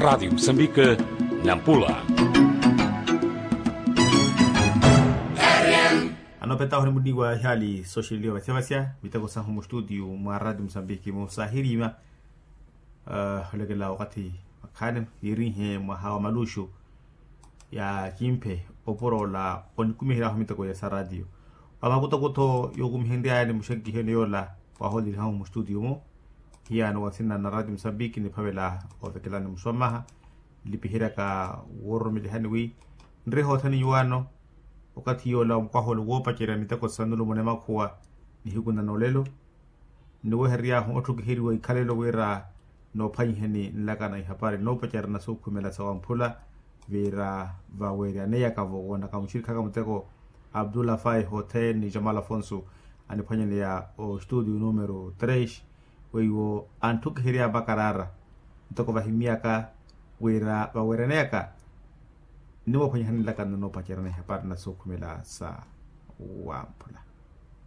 Rádio Moçambique, Nampula. Anopeta honi mudiwa hali social media vasia bitako sa homo studio mwa Radio Moçambique mo sahiri ma legela wakati makadem yiri he mwa hawa malushu ya kimpe oporo la onkumihira homitako ya sa radio amakuto yogumhende ya ni mushaki hene yola wa holi homo studio mo hiya no wasina na Radio Moçambique ni pavela ovekela ni msomaha lipihira ka woromili hanwi ndre hotani yuano wakati yola mkwaholo wopa kira nitako sandulo monema kuwa ni higuna nolelo niwe heria hotuki hiri wa ikalelo wera no panyiheni nlaka na ihapari no pachara na suku mela sawa mpula vera vaweri aneya kavogona kamushiri kaka mteko Abdullah Fai Hotel ni Jamal Afonso anipanyeni ya studio numero 3 weyo antuki hiri ya bakarara nitako vahimiaka wera vaweri aneyaka niwa panyiheni nlaka no pachara na ihapari na suku mela sa wampula